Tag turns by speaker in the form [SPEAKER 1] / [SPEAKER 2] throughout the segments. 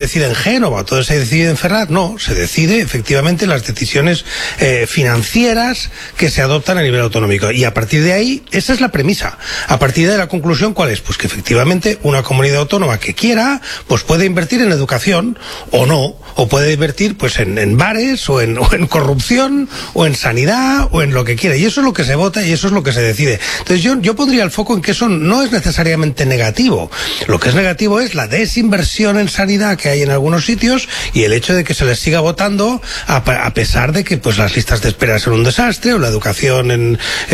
[SPEAKER 1] decide en Génova, todo se decide en Ferraz. No, se decide efectivamente las decisiones financieras que se adoptan a nivel autonómico. Y a partir de ahí, esa es la premisa. A partir de ahí, la conclusión, ¿cuál es? Pues que efectivamente una comunidad autónoma que quiera, pues puede invertir en educación o no, o puede invertir pues en bares o en corrupción o en sanidad o en lo que quiera. Y eso es lo que se vota y eso es lo que se decide. Entonces yo pondría el foco en que eso no es necesariamente negativo. Lo que es negativo es la desinversión en sanidad que hay en algunos sitios y el hecho de que se les siga votando a pesar de que pues las listas de espera son un desastre o la educación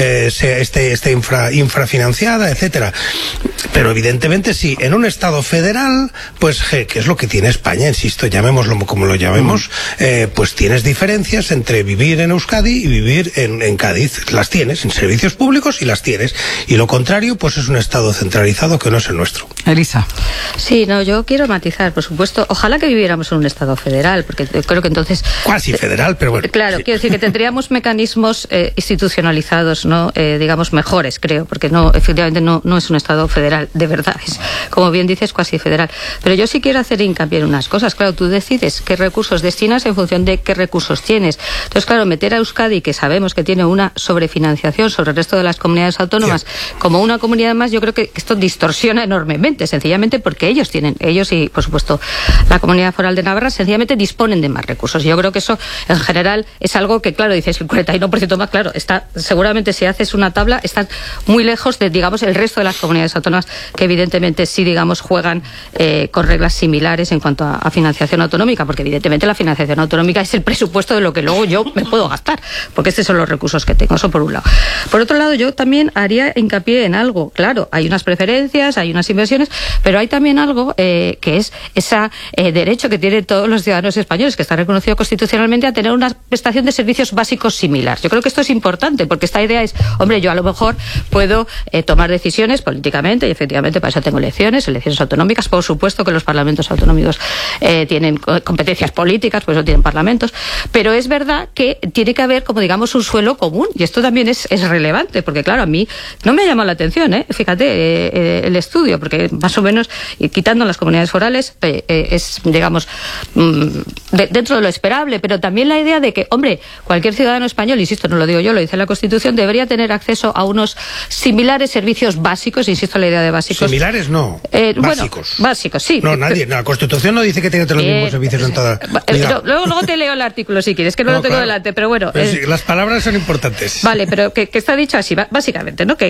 [SPEAKER 1] esté infrafinanciada, etcétera. Pero evidentemente sí, en un Estado federal, pues que es lo que tiene España, insisto, llamémoslo como lo llamemos, pues tienes diferencias entre vivir en Euskadi y vivir en Cádiz. Las tienes en servicios públicos y las tienes. Y lo contrario, pues es un Estado centralizado que no es el nuestro.
[SPEAKER 2] Elisa.
[SPEAKER 3] Sí, no, yo quiero matizar, por supuesto. Ojalá que viviéramos en un Estado federal, porque creo que entonces...
[SPEAKER 1] Cuasi federal, pero bueno.
[SPEAKER 3] Claro,
[SPEAKER 1] sí.
[SPEAKER 3] Quiero decir que tendríamos mecanismos institucionalizados, ¿no? Digamos, mejores, creo, porque no, efectivamente no es un Estado federal, de verdad. Es, como bien dices, cuasi federal. Pero yo sí quiero hacer hincapié en unas cosas. Claro, tú decides qué recursos destinas en función de qué recursos tienes. Entonces, claro, meter a Euskadi, que sabemos que tiene una sobrefinanciación sobre el resto de las comunidades autónomas, como una comunidad más, yo creo que esto distorsiona enormemente, sencillamente porque ellos y, por supuesto, la Comunidad Foral de Navarra, sencillamente disponen de más recursos. Yo creo que eso, en general, es algo que, claro, dices, el 41% más, claro, está, seguramente si haces una tabla, están muy lejos de, digamos, el resto de las comunidades autónomas, que evidentemente sí, digamos, juegan con reglas similares en cuanto a financiación autonómica, porque evidentemente la financiación autonómica es el presupuesto de lo que luego yo me puedo gastar, porque estos son los recursos que tengo, eso por un lado. Por otro lado, yo también haría hincapié en algo, claro, hay unas preferencias, hay unas inversiones, pero hay también algo que es ese derecho que tienen todos los ciudadanos españoles, que está reconocido constitucionalmente, a tener una prestación de servicios básicos similar. Yo creo que esto es importante, porque esta idea es, hombre, yo a lo mejor puedo tomar decisiones políticamente, y efectivamente para eso tengo elecciones autonómicas, por supuesto que los parlamentos autonómicos tienen competencias políticas, pues no tienen parlamentos, pero es verdad que tiene que haber, como digamos, un suelo común, y esto también es relevante, porque claro, a mí no me ha llamado la atención, fíjate, el estudio, porque más o menos, quitando las comunidades forales, es, digamos, dentro de lo esperable, pero también la idea de que, hombre, cualquier ciudadano español, insisto, no lo digo yo, lo dice la Constitución, debería tener acceso a unos similares servicios básicos, insisto en la idea de básicos.
[SPEAKER 1] Similares no, básicos.
[SPEAKER 3] Bueno, básicos, sí.
[SPEAKER 1] No, nadie, la Constitución no dice que tenga que tener los mismos servicios en toda...
[SPEAKER 3] Luego te leo el artículo si quieres, que no lo tengo delante, pero bueno.
[SPEAKER 1] Pero sí, las palabras son importantes.
[SPEAKER 3] Vale, pero que está dicho así, básicamente, ¿no? Que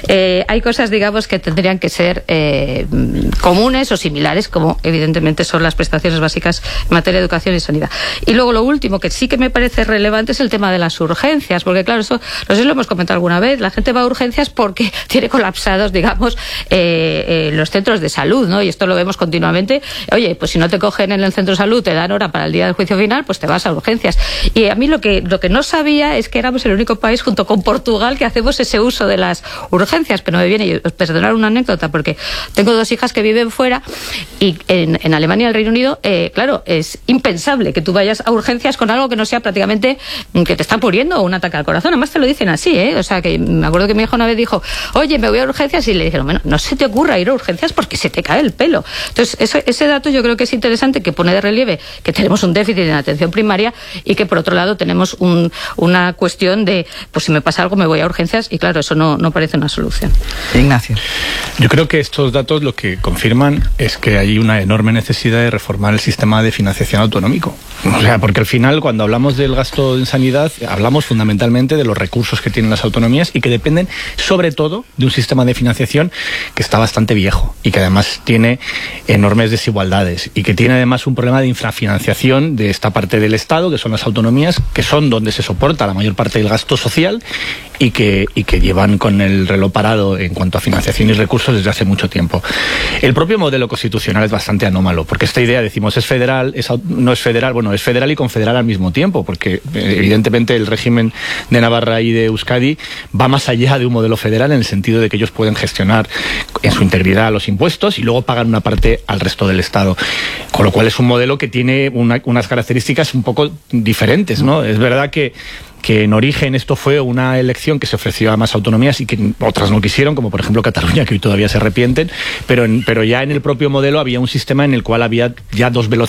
[SPEAKER 3] hay cosas, digamos, que tendrían que ser comunes o similares, como evidentemente son las prestaciones básicas en materia de educación y sanidad. Y luego lo último, que sí que me parece relevante, es el tema de las urgencias, porque claro, eso, no sé si lo hemos comentado alguna vez, la gente va a urgencias porque tiene colapsados, digamos, los centros de salud, ¿no? Y esto lo vemos continuamente. Oye, pues si no te cogen en el centro de salud, te dan hora para el día del juicio final, pues te vas a urgencias. Y a mí lo que no sabía es que éramos el único país, junto con Portugal, que hacemos ese uso de las urgencias. Pero me viene, perdonar una anécdota, porque tengo 2 hijas que viven fuera, y en Alemania y el Reino Unido, claro, es impensable que tú vayas a urgencias con algo que no sea prácticamente que te está muriendo o un ataque al corazón. Además te lo dicen así, O sea, que me acuerdo que mi hija una vez dijo, oye, me voy a urgencias, y le dijeron, bueno, no se te ocurra ir a urgencias porque se te cae el pelo. Entonces, ese dato yo creo que es interesante, que pone de relieve que tenemos un déficit en atención primaria y que por otro lado tenemos una cuestión de, pues si me pasa algo me voy a urgencias, y claro, eso no parece una solución.
[SPEAKER 2] Ignacio.
[SPEAKER 4] Yo creo que estos datos lo que confirman es que hay una enorme necesidad de reformar el sistema de financiación autonómico. O sea, porque al final, cuando hablamos del gasto en sanidad, hablamos fundamentalmente de los recursos que tienen las autonomías y que dependen sobre todo de un sistema de financiación que está bastante viejo y que además tiene enormes desigualdades y que tiene además un problema de infrafinanciación de esta parte del Estado, que son las autonomías, que son donde se soporta la mayor parte del gasto social y que llevan con el reloj parado en cuanto a financiación y recursos desde hace mucho tiempo. El propio modelo constitucional es bastante anómalo, porque esta idea, decimos, es federal, no es federal, bueno, es federal y confederal al mismo tiempo, porque evidentemente el régimen de Navarra y de Euskadi va más allá de un modelo federal, en el sentido de que ellos pueden gestionar en su integridad los impuestos y luego pagan una parte al resto del Estado. Con lo cual es un modelo que tiene unas características un poco diferentes, ¿no? Es verdad que en origen esto fue una elección que se ofreció a más autonomías y que otras no quisieron, como por ejemplo Cataluña, que hoy todavía se arrepienten, pero ya en el propio modelo había un sistema en el cual había ya 2 velocidades